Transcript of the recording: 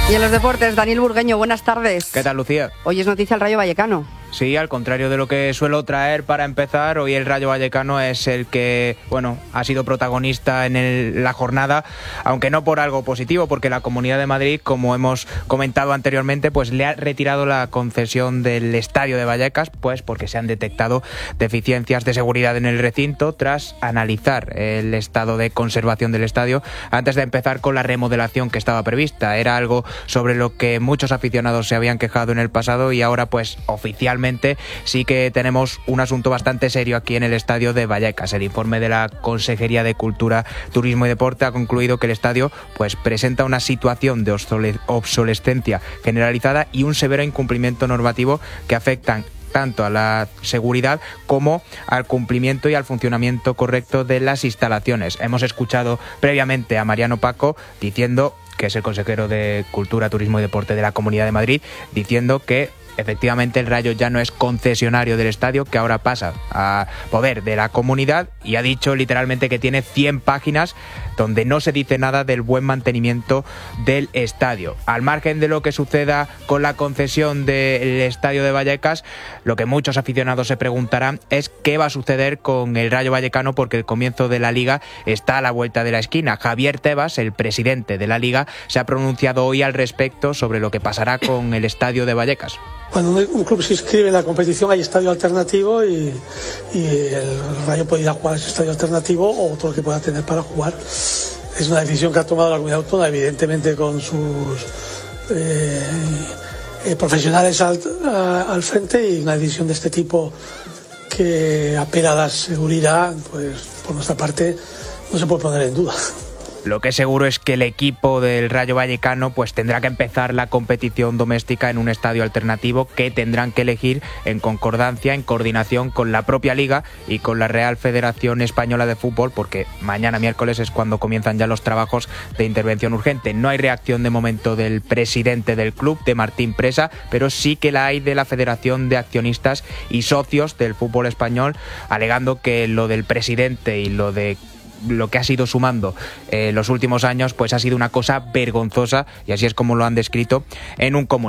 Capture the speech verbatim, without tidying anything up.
Y en los deportes, Daniel Burgueño, buenas tardes. ¿Qué tal, Lucía? Hoy es noticia el Rayo Vallecano. Sí, al contrario de lo que suelo traer para empezar, hoy el Rayo Vallecano es el que, bueno, ha sido protagonista en el, la jornada, aunque no por algo positivo, porque la Comunidad de Madrid, como hemos comentado anteriormente, pues le ha retirado la concesión del Estadio de Vallecas, pues porque se han detectado deficiencias de seguridad en el recinto tras analizar el estado de conservación del estadio antes de empezar con la remodelación que estaba prevista. Era algo sobre lo que muchos aficionados se habían quejado en el pasado y ahora pues oficialmente sí que tenemos un asunto bastante serio aquí en el estadio de Vallecas. El informe de la Consejería de Cultura, Turismo y Deporte ha concluido que el estadio pues presenta una situación de obsolescencia generalizada y un severo incumplimiento normativo que afectan tanto a la seguridad como al cumplimiento y al funcionamiento correcto de las instalaciones. Hemos escuchado previamente a Mariano Paco diciendo, que es el consejero de Cultura, Turismo y Deporte de la Comunidad de Madrid, diciendo que efectivamente el Rayo ya no es concesionario del estadio, que ahora pasa a poder de la comunidad, y ha dicho literalmente que tiene cien páginas donde no se dice nada del buen mantenimiento del estadio. Al margen de lo que suceda con la concesión del estadio de Vallecas, lo que muchos aficionados se preguntarán es qué va a suceder con el Rayo Vallecano, porque el comienzo de la Liga está a la vuelta de la esquina. Javier Tebas, el presidente de la Liga, se ha pronunciado hoy al respecto sobre lo que pasará con el estadio de Vallecas. Cuando un club se inscribe en la competición hay estadio alternativo y, y el Rayo puede ir a jugar a ese estadio alternativo o otro que pueda tener para jugar. Es una decisión que ha tomado la comunidad autónoma, evidentemente con sus eh, eh, profesionales al, a, al frente, y una decisión de este tipo que apela a la seguridad, pues por nuestra parte no se puede poner en duda. Lo que es seguro es que el equipo del Rayo Vallecano pues tendrá que empezar la competición doméstica en un estadio alternativo que tendrán que elegir en concordancia, en coordinación con la propia Liga y con la Real Federación Española de Fútbol, porque mañana miércoles es cuando comienzan ya los trabajos de intervención urgente. No hay reacción de momento del presidente del club, de Martín Presa, pero sí que la hay de la Federación de Accionistas y Socios del Fútbol Español, alegando que lo del presidente y lo de lo que ha sido sumando eh, los últimos años pues ha sido una cosa vergonzosa, y así es como lo han descrito en un comunicado.